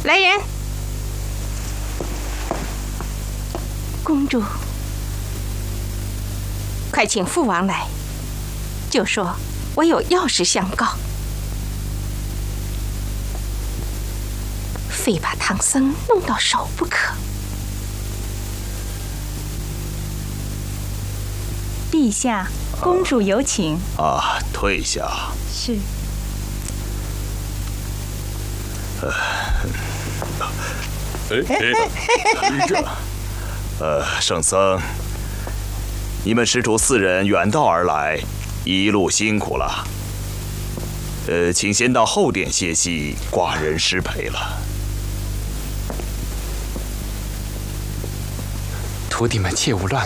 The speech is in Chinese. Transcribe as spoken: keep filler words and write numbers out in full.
来人，公主，快请父王来，就说我有要事相告，非把唐僧弄到手不可。 陛下，公主有请。 啊，退下。 是。 呃，哎哎，这，呃，圣僧，你们师徒四人远道而来，一路辛苦了。呃，请先到后殿歇息，寡人失陪了。 徒弟们切勿乱